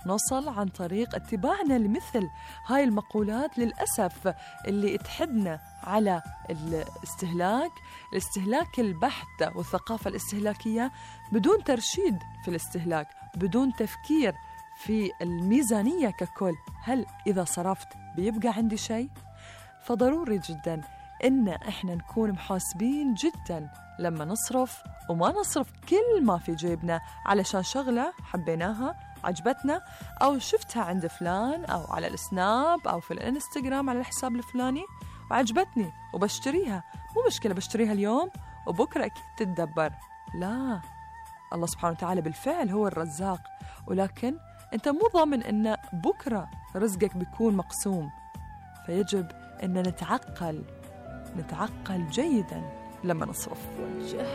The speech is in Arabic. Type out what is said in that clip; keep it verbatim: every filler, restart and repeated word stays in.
نوصل عن طريق اتباعنا لمثل هاي المقولات للأسف اللي تحدنا على الاستهلاك الاستهلاك البحت والثقافة الاستهلاكية بدون ترشيد في الاستهلاك، بدون تفكير في الميزانية ككل. هل إذا صرفت بيبقى عندي شيء؟ فضروري جدا إن إحنا نكون محاسبين جدا لما نصرف، وما نصرف كل ما في جيبنا علشان شغلة حبيناها عجبتنا أو شفتها عند فلان أو على السناب أو في الانستغرام على الحساب الفلاني وعجبتني وبشتريها. مو مشكلة بشتريها اليوم وبكرة أكيد تتدبر. لا، الله سبحانه وتعالى بالفعل هو الرزاق، ولكن أنت مو ضامن أن بكرة رزقك بيكون مقسوم. فيجب أن نتعقل نتعقل جيدا لما نصرف.